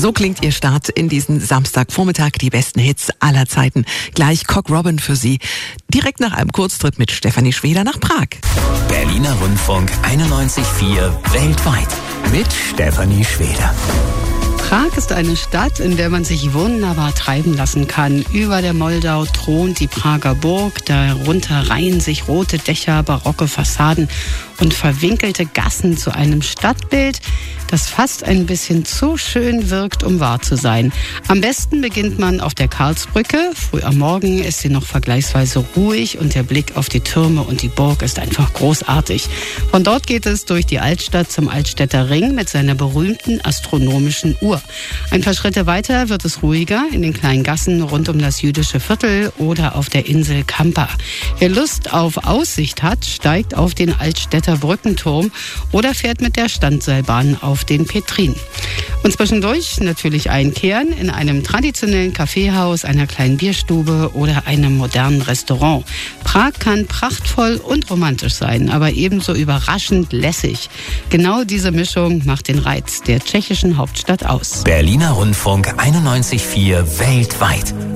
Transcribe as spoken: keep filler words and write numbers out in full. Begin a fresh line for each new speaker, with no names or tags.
So klingt Ihr Start in diesen Samstagvormittag. Die besten Hits aller Zeiten. Gleich Cock Robin für Sie. Direkt nach einem Kurztrip mit Stefanie Schweder nach Prag.
Berliner Rundfunk einundneunzig Komma vier weltweit mit Stefanie Schweder.
Prag ist eine Stadt, in der man sich wunderbar treiben lassen kann. Über der Moldau thront die Prager Burg, darunter reihen sich rote Dächer, barocke Fassaden und verwinkelte Gassen zu einem Stadtbild, das fast ein bisschen zu schön wirkt, um wahr zu sein. Am besten beginnt man auf der Karlsbrücke. Früh am Morgen ist sie noch vergleichsweise ruhig und der Blick auf die Türme und die Burg ist einfach großartig. Von dort geht es durch die Altstadt zum Altstädter Ring mit seiner berühmten astronomischen Uhr. Ein paar Schritte weiter wird es ruhiger in den kleinen Gassen rund um das jüdische Viertel oder auf der Insel Kampa. Wer Lust auf Aussicht hat, steigt auf den Altstädter Brückenturm oder fährt mit der Standseilbahn auf den Petrin. Und zwischendurch natürlich einkehren in einem traditionellen Kaffeehaus, einer kleinen Bierstube oder einem modernen Restaurant. Prag kann prachtvoll und romantisch sein, aber ebenso überraschend lässig. Genau diese Mischung macht den Reiz der tschechischen Hauptstadt aus.
Berliner Rundfunk einundneunzig Komma vier weltweit.